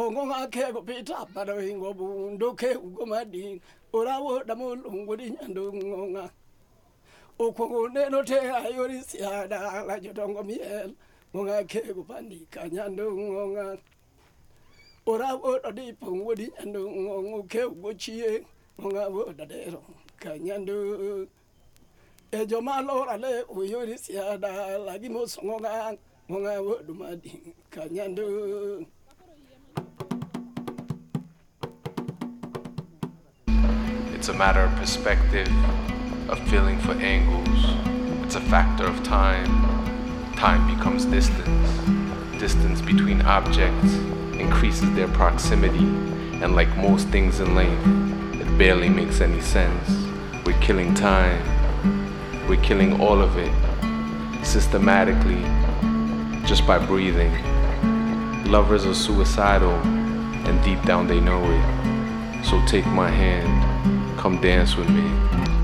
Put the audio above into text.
ngonga ke go pita para ingo bundo ke ugomadi orawo damulungu di nyandunga okongo neno te ayori siada la jotongo miel ngonga ke go pandika nyandunga orawo di pungu di nyandunga ke ugochie ngonga wo dadero kanyandu ejo malora le uyori siada la gimos ngonga ngonga wo dumadi kanyandu. It's a matter of perspective, of feeling for angles. It's a factor of time. Time becomes distance. Distance between objects increases their proximity, and like most things in life, it barely makes any sense. We're killing time. We're killing all of it, systematically, just by breathing. Lovers are suicidal, and deep down they know it. So take my hand, come dance with me.